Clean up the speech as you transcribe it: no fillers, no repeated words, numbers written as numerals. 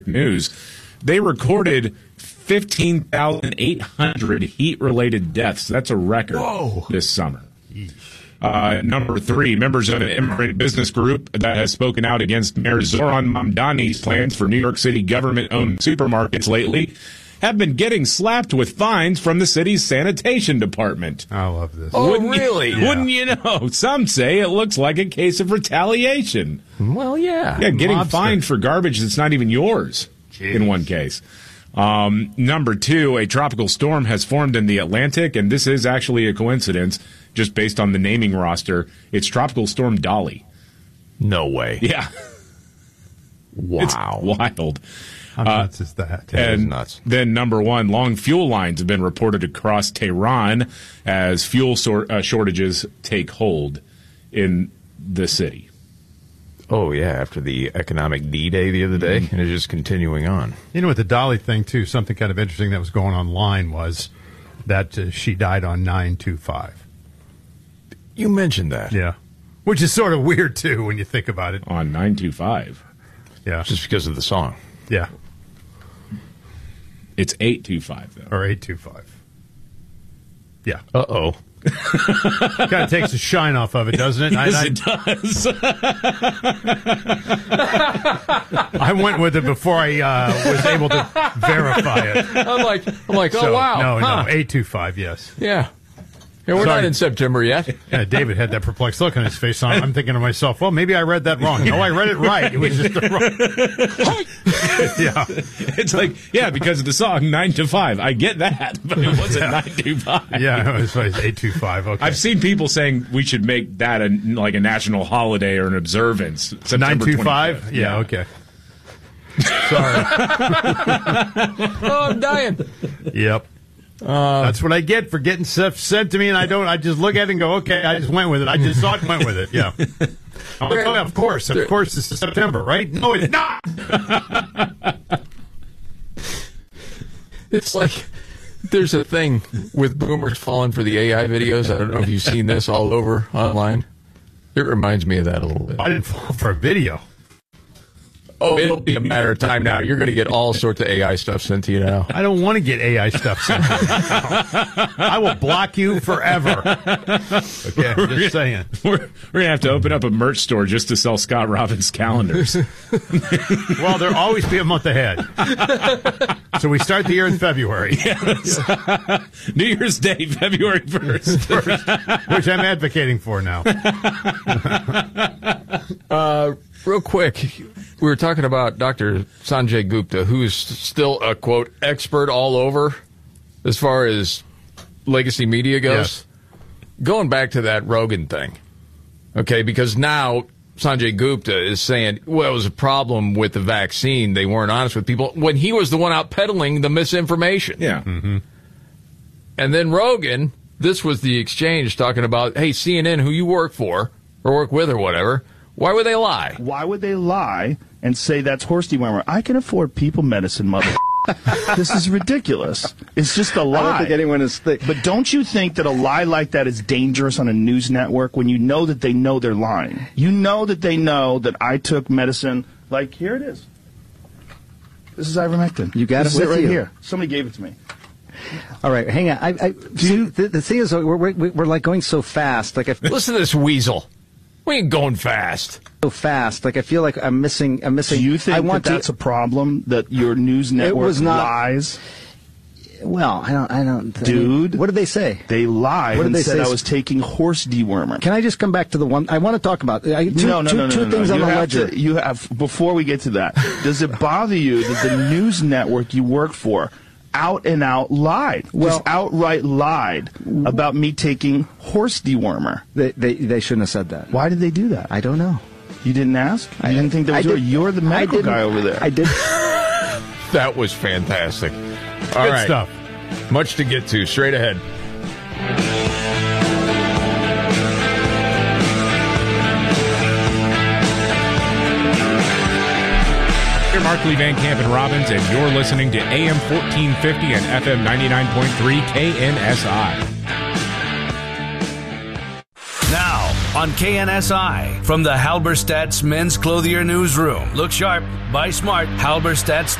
news. They recorded 15,800 heat-related deaths. That's a record this summer. Number 3, members of an immigrant business group that has spoken out against Mayor Zoran Mamdani's plans for New York City government-owned supermarkets lately have been getting slapped with fines from the city's sanitation department. I love this. Oh, really? Wouldn't you know? Some say it looks like a case of retaliation. Well, yeah. Yeah, getting Mobster. fined for garbage that's not even yours in one case. Number 2, a tropical storm has formed in the Atlantic, and this is actually a coincidence just based on the naming roster. It's Tropical Storm Dolly. No way. Yeah. Wow. It's wild. How nuts is that? That is And nuts. then number 1, long fuel lines have been reported across Tehran as fuel shortages take hold in the city. Oh, yeah, after the economic D-Day the other day, and it's just continuing on. You know, with the Dolly thing, too, something kind of interesting that was going online was that she died on 9/25. You mentioned that. Yeah. Which is sort of weird, too, when you think about it. On 925. Yeah. Just because of the song. Yeah. It's 825, though. Or 825. Yeah. Uh-oh. Kind of takes the shine off of it, doesn't it? Yes, it does. I went with it before I was able to verify it. I'm like, So, oh, wow. No, Huh. 825, yes. Yeah. Yeah, we're Sorry. not in September yet. Yeah, David had that perplexed look on his face. I'm thinking to myself, well, maybe I read that wrong. No, I read it right. It was just the wrong. Yeah. It's like, yeah, because of the song 9 to 5. I get that, but it wasn't 9 to 5. Yeah, it was 825. Okay. I've seen people saying we should make that like a national holiday or an observance. September 925? 25th. Yeah, okay. Sorry. Oh, I'm dying. Yep. That's what I get for getting stuff sent to me, and I just look at it and go, okay, I just went with it. I just saw it and went with it. Yeah. I'm like, oh, yeah, of course, this is September, right? No, it's not. It's like there's a thing with boomers falling for the AI videos. I don't know if you've seen this all over online. It reminds me of that a little bit. I didn't fall for a video. Oh, it'll be a matter of time now. You're going to get all sorts of AI stuff sent to you now. I don't want to get AI stuff sent to me. I will block you forever. Okay, I'm just saying. We're going to have to open up a merch store just to sell Scott Robbins calendars. Well, there'll always be a month ahead. So we start the year in February. Yes. New Year's Day, February 1st. Which I'm advocating for now. Real quick, we were talking about Dr. Sanjay Gupta, who's still a, quote, expert all over as far as legacy media goes. Yes. Going back to that Rogan thing, okay, because now Sanjay Gupta is saying, well, it was a problem with the vaccine. They weren't honest with people when he was the one out peddling the misinformation. Yeah. Mm-hmm. And then Rogan, this was the exchange talking about, hey, CNN, who you work for or work with or whatever, why would they lie? Why would they lie and say that's horse dewormer? I can afford people medicine, mother. This is ridiculous. It's just a lie. I don't think anyone is But don't you think that a lie like that is dangerous on a news network when you know that they know they're lying? You know that they know that I took medicine. Like, here it is. This is ivermectin. You got this it is with right you. here. Somebody gave it to me. All right, hang on. The thing is, we're like going so fast. Like Listen to this weasel. We ain't going fast. so fast. Like I feel like I'm missing. Do you think that's a problem, that your news network was not- lies? Well, I don't. Dude. What did they say? They lied What did and they said say? I was taking horse dewormer. Can I just come back to the one I want to talk about? Two things on the ledger. You have, before we get to that, does it bother you that the news network you work for out and out lied? Just outright lied about me taking horse dewormer. They shouldn't have said that. Why did they do that? I don't know. You didn't ask? I didn't think that was you're the medical guy over there. I did. That was fantastic. All Good right. stuff. Much to get to. Straight ahead. Here, Mark Lee Van Camp and Robbins, and you're listening to AM 1450 and FM 99.3 KNSI. Now, on KNSI from the Halberstadt's Men's Clothier Newsroom. Look sharp, buy smart, Halberstadt's.